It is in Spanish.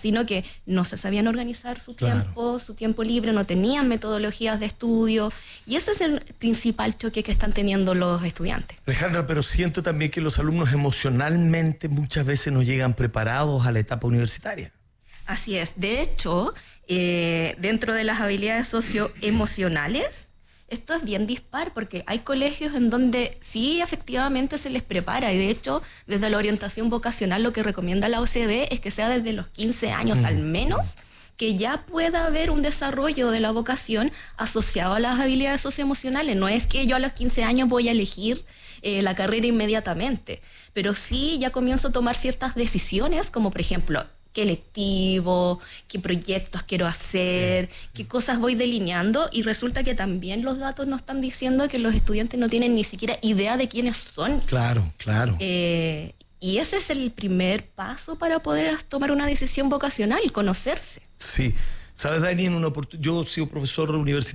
sino que no se sabían organizar su tiempo libre, no tenían metodologías de estudio, y ese es el principal choque que están teniendo los estudiantes. Alejandra, pero siento también que los alumnos emocionalmente muchas veces no llegan preparados a la etapa universitaria. Así es. De hecho, dentro de las habilidades socioemocionales, esto es bien dispar, porque hay colegios en donde sí efectivamente se les prepara, y de hecho desde la orientación vocacional lo que recomienda la OCDE es que sea desde los 15 años al menos, que ya pueda haber un desarrollo de la vocación asociado a las habilidades socioemocionales. No es que yo a los 15 años voy a elegir la carrera inmediatamente, pero sí ya comienzo a tomar ciertas decisiones, como por ejemplo qué electivo, qué proyectos quiero hacer, qué cosas voy delineando, y resulta que también los datos nos están diciendo que los estudiantes no tienen ni siquiera idea de quiénes son. Claro. Y ese es el primer paso para poder tomar una decisión vocacional, conocerse. Sí. ¿Sabes, Dani? Yo he sido profesor universitario